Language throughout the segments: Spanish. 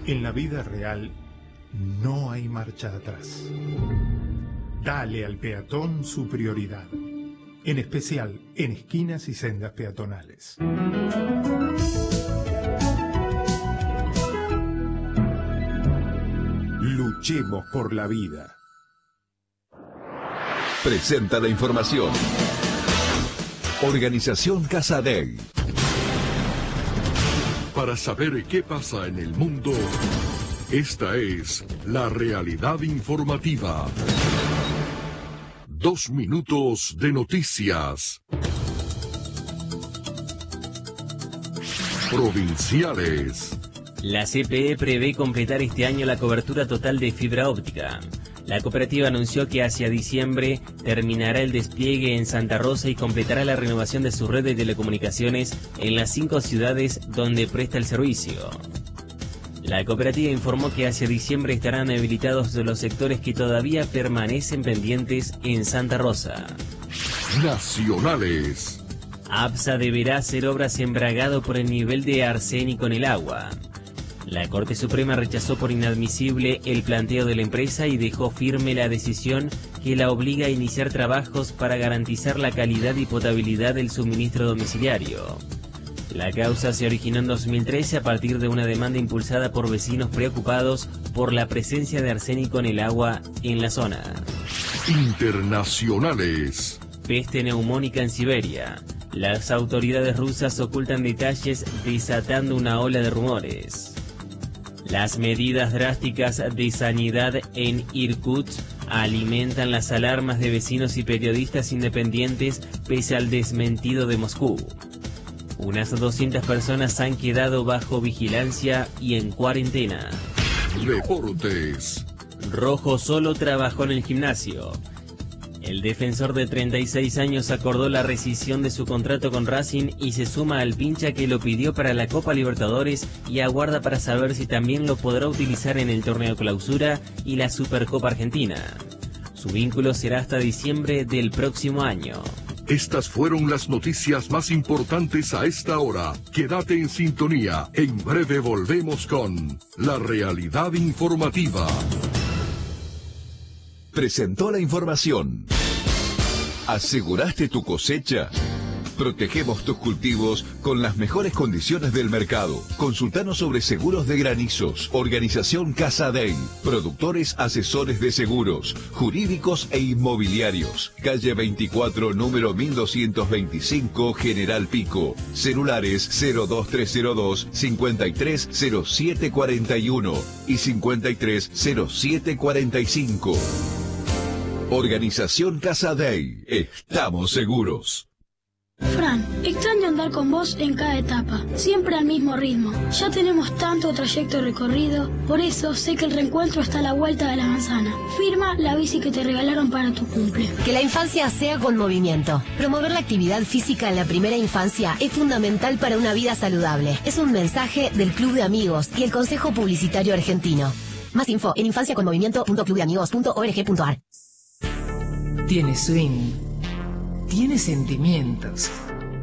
En la vida real no hay marcha atrás. Dale al peatón su prioridad, en especial en esquinas y sendas peatonales. Luchemos por la vida. Presenta la información. Organización Casadei. Para saber qué pasa en el mundo, esta es la realidad informativa. 2 minutos de noticias. Provinciales. La CPE prevé completar este año la cobertura total de fibra óptica. La cooperativa anunció que hacia diciembre terminará el despliegue en Santa Rosa y completará la renovación de su red de telecomunicaciones en las 5 ciudades donde presta el servicio. La cooperativa informó que hacia diciembre estarán habilitados los sectores que todavía permanecen pendientes en Santa Rosa. Nacionales. APSA deberá hacer obras embragado por el nivel de arsénico en el agua. La Corte Suprema rechazó por inadmisible el planteo de la empresa y dejó firme la decisión que la obliga a iniciar trabajos para garantizar la calidad y potabilidad del suministro domiciliario. La causa se originó en 2013 a partir de una demanda impulsada por vecinos preocupados por la presencia de arsénico en el agua en la zona. Internacionales. Peste neumónica en Siberia. Las autoridades rusas ocultan detalles desatando una ola de rumores. Las medidas drásticas de sanidad en Irkutsk alimentan las alarmas de vecinos y periodistas independientes pese al desmentido de Moscú. Unas 200 personas han quedado bajo vigilancia y en cuarentena. Deportes. Rojo solo trabajó en el gimnasio. El defensor de 36 años acordó la rescisión de su contrato con Racing y se suma al pincha que lo pidió para la Copa Libertadores y aguarda para saber si también lo podrá utilizar en el torneo Clausura y la Supercopa Argentina. Su vínculo será hasta diciembre del próximo año. Estas fueron las noticias más importantes a esta hora. Quédate en sintonía. En breve volvemos con la realidad informativa. Presentó la información. ¿Aseguraste tu cosecha? Protegemos tus cultivos con las mejores condiciones del mercado. Consultanos sobre seguros de granizos. Organización Casadei. Productores asesores de seguros, jurídicos e inmobiliarios. Calle 24, número 1225, General Pico. Celulares 02302 530741 y 530745. Organización Casadei. Estamos seguros. Fran, extraño andar con vos en cada etapa, siempre al mismo ritmo. Ya tenemos tanto trayecto recorrido, por eso sé que el reencuentro está a la vuelta de la manzana. Firma la bici que te regalaron para tu cumple. Que la infancia sea con movimiento. Promover la actividad física en la primera infancia es fundamental para una vida saludable. Es un mensaje del Club de Amigos y el Consejo Publicitario Argentino. Más info en infanciaconmovimiento.clubdeamigos.org.ar. Tiene swing. Tiene sentimientos.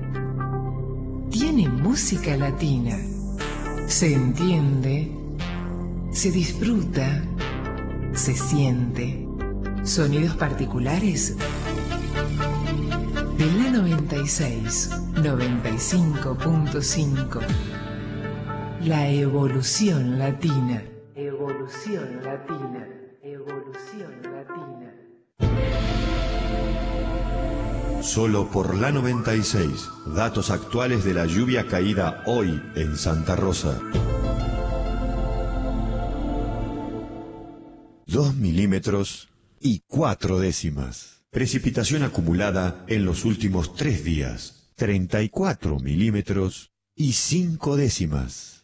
Tiene música latina. Se entiende. Se disfruta. Se siente. Sonidos particulares. De la 96, 95.5. La evolución latina. Evolución latina. Evolución latina. Solo por la 96, datos actuales de la lluvia caída hoy en Santa Rosa. 2 milímetros y 4 décimas. Precipitación acumulada en los últimos 3 días. 34 milímetros y 5 décimas.